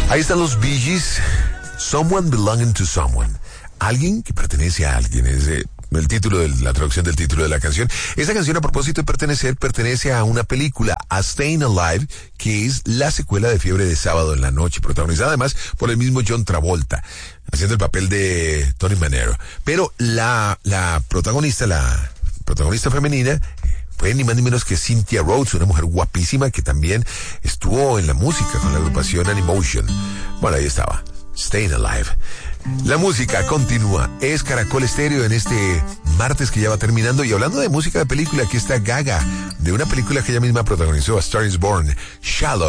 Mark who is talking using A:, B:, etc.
A: Ahí están los Bee Gees, Someone Belonging to Someone. Alguien que pertenece a alguien, es el título de la traducción del título de la canción. Esa canción, a propósito de pertenecer, pertenece a una película, a Staying Alive, que es la secuela de Fiebre de Sábado en la Noche, protagonizada además por el mismo John Travolta, haciendo el papel de Tony Manero. Pero la protagonista femenina, fue ni más ni menos que Cynthia Rhodes, una mujer guapísima que también estuvo en la música con la agrupación Animotion. Bueno, ahí estaba, Staying Alive. La música continúa. Es Caracol Estéreo en este martes que ya va terminando. Y hablando de música de película, aquí está Gaga, de una película que ella misma protagonizó, A Star is Born, Shallow.